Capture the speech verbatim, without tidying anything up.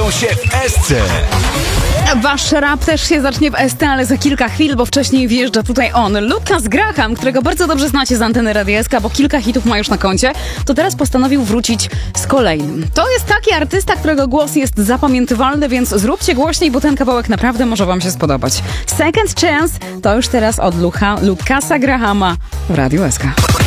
zaczną się w Esce. Wasz rap też się zacznie w S T, ale za kilka chwil, bo wcześniej wjeżdża tutaj on, Lucas Graham, którego bardzo dobrze znacie z anteny Radia S K, bo kilka hitów ma już na koncie, to teraz postanowił wrócić z kolejnym. To jest taki artysta, którego głos jest zapamiętywalny, więc zróbcie głośniej, bo ten kawałek naprawdę może wam się spodobać. Second Chance to już teraz od Lucha, Lucasa Grahama w Radiu S K.